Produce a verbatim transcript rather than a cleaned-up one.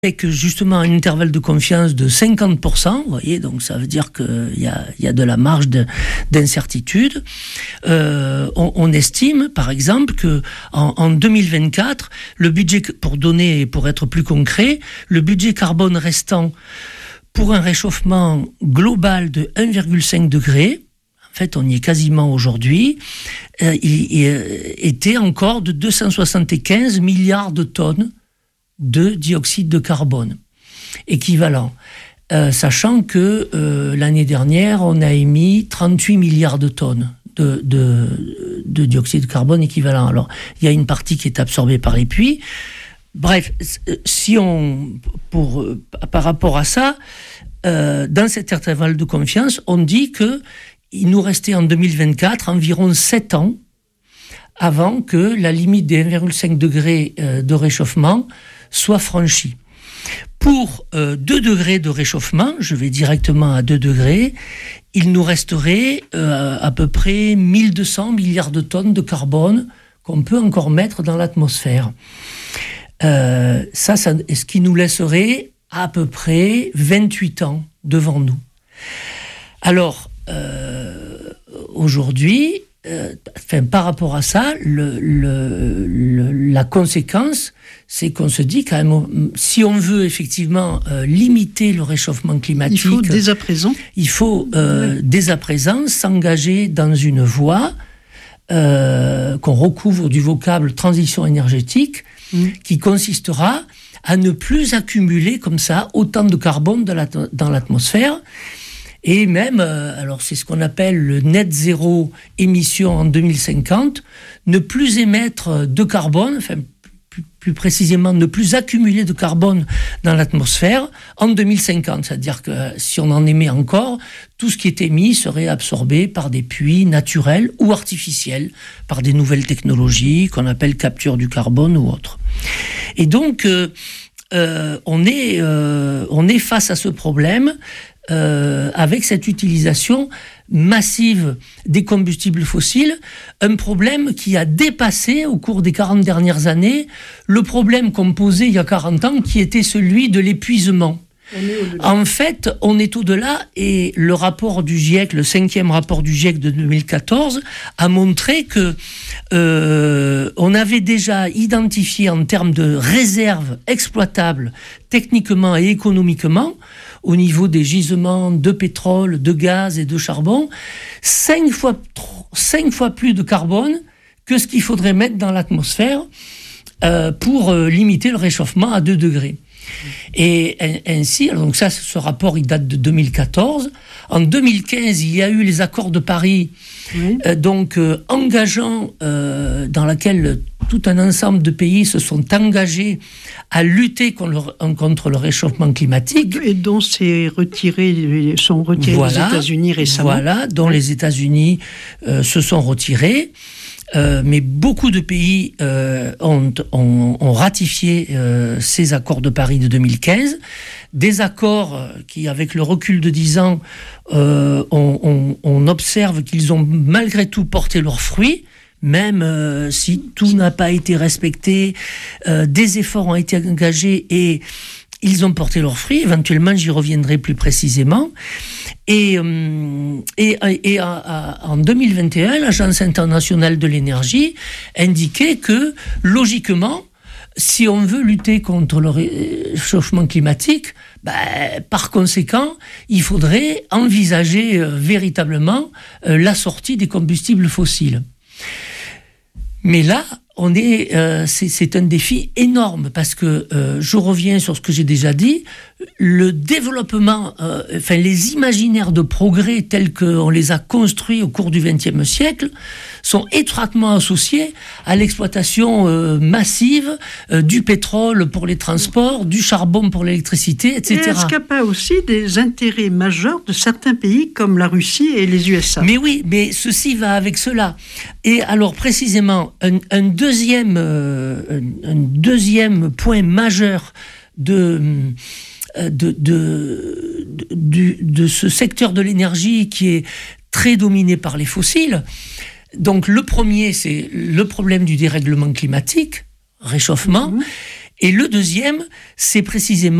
avec justement un intervalle de confiance de cinquante pour cent, vous voyez, donc ça veut dire qu'il y a, y a de la marge de, d'incertitude. Euh, on, on estime, par exemple, que en, en deux mille vingt-quatre, le budget, pour donner, pour être plus concret, le budget carbone restant pour un réchauffement global de un virgule cinq degré, en fait, on y est quasiment aujourd'hui, euh, il, il était encore de deux cent soixante-quinze milliards de tonnes de dioxyde de carbone, équivalent. Euh, sachant que euh, l'année dernière, on a émis trente-huit milliards de tonnes de, de, de dioxyde de carbone équivalent. Alors, il y a une partie qui est absorbée par les puits. Bref, si on, pour, par rapport à ça, euh, dans cet intervalle de confiance, on dit qu'il nous restait en deux mille vingt-quatre environ sept ans avant que la limite des un virgule cinq degrés de réchauffement soit franchie. Pour euh, deux degrés de réchauffement, je vais directement à deux degrés, il nous resterait euh, à peu près mille deux cents milliards de tonnes de carbone qu'on peut encore mettre dans l'atmosphère. Euh, ça, ça, ce qui nous laisserait à peu près vingt-huit ans devant nous. Alors, euh, aujourd'hui, euh, enfin, par rapport à ça, le, le, le, la conséquence, c'est qu'on se dit quand même, si on veut effectivement euh, limiter le réchauffement climatique, il faut dès à présent, il faut euh, oui. dès à présent s'engager dans une voie euh, qu'on recouvre du vocable transition énergétique, mmh. qui consistera à ne plus accumuler comme ça autant de carbone dans, la, dans l'atmosphère. Et même, euh, alors c'est ce qu'on appelle le net zéro émission en deux mille cinquante, ne plus émettre de carbone, enfin plus, plus précisément ne plus accumuler de carbone dans l'atmosphère en deux mille cinquante. C'est-à-dire que si on en émet encore, tout ce qui est émis serait absorbé par des puits naturels ou artificiels, par des nouvelles technologies qu'on appelle capture du carbone ou autre. Et donc, euh, euh, on est, euh, on est face à ce problème. Euh, avec cette utilisation massive des combustibles fossiles, un problème qui a dépassé au cours des quarante dernières années le problème qu'on posait il y a quarante ans, qui était celui de l'épuisement. En fait, on est au-delà, et le rapport du GIEC, le cinquième rapport du GIEC de deux mille quatorze, a montré que euh, on avait déjà identifié en termes de réserves exploitables techniquement et économiquement, au niveau des gisements de pétrole, de gaz et de charbon, cinq fois, cinq fois plus de carbone que ce qu'il faudrait mettre dans l'atmosphère euh, pour euh, limiter le réchauffement à deux degrés. Et ainsi, donc ça, ce rapport, il date de deux mille quatorze. En deux mille quinze, il y a eu les accords de Paris, oui. euh, donc euh, engageants, euh, dans laquelle tout un ensemble de pays se sont engagés à lutter contre le, contre le réchauffement climatique. Et dont c'est retiré, sont retirés voilà, les États-Unis récemment. Voilà, dont oui. les États-Unis euh, se sont retirés. Euh, mais beaucoup de pays euh, ont, ont, ont ratifié euh, ces accords de Paris de deux mille quinze, des accords qui, avec le recul de dix ans, euh, on, on, on observe qu'ils ont malgré tout porté leurs fruits, même euh, si tout n'a pas été respecté, euh, des efforts ont été engagés et ils ont porté leurs fruits. Éventuellement, j'y reviendrai plus précisément. Et, et, et à, à, en deux mille vingt et un, l'Agence internationale de l'énergie indiquait que, logiquement, si on veut lutter contre le réchauffement climatique, ben, par conséquent, il faudrait envisager euh, véritablement euh, la sortie des combustibles fossiles. Mais là, on est, euh, c'est, c'est un défi énorme parce que, euh, je reviens sur ce que j'ai déjà dit, le développement, euh, enfin les imaginaires de progrès tels qu'on les a construits au cours du vingtième siècle sont étroitement associés à l'exploitation euh, massive euh, du pétrole pour les transports, du charbon pour l'électricité, et cetera. Et est-ce qu'il n'y a pas aussi des intérêts majeurs de certains pays comme la Russie et les U S A ? Mais oui, mais ceci va avec cela. Et alors précisément, un, un, deuxième, euh, un, un deuxième point majeur de... De, de, de, de ce secteur de l'énergie qui est très dominé par les fossiles. Donc le premier, c'est le problème du dérèglement climatique, réchauffement, mmh. Et le deuxième, c'est précisément